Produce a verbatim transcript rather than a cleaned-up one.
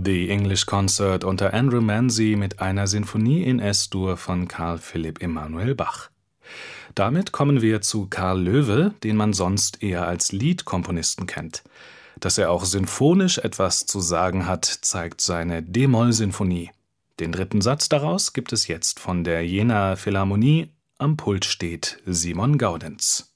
The English Concert unter Andrew Manze mit einer Sinfonie in Es-Dur von Carl Philipp Emanuel Bach. Damit kommen wir zu Karl Loewe, den man sonst eher als Liedkomponisten kennt. Dass er auch sinfonisch etwas zu sagen hat, zeigt seine D-Moll-Sinfonie. Den dritten Satz daraus gibt es jetzt von der Jenaer Philharmonie. Am Pult steht Simon Gaudenz.